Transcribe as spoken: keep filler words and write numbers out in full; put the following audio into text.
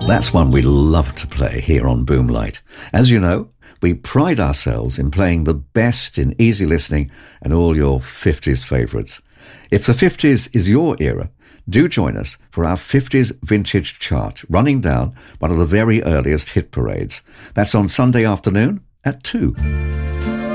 That's one we love to play here on Boomlight. As you know, we pride ourselves in playing the best in easy listening and all your fifties favourites. If the fifties is your era, do join us for our fifties Vintage Chart, running down one of the very earliest hit parades. That's on Sunday afternoon at two.